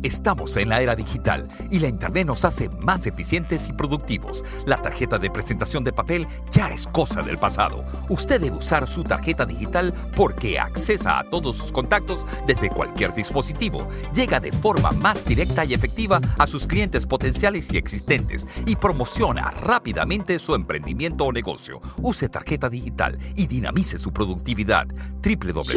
Estamos en la era digital y la Internet nos hace más eficientes y productivos. La tarjeta de presentación de papel ya es cosa del pasado. Usted debe usar su tarjeta digital porque accesa a todos sus contactos desde cualquier dispositivo. Llega de forma más directa y efectiva a sus clientes potenciales y existentes y promociona rápidamente su emprendimiento o negocio. Use tarjeta digital y dinamice su productividad. www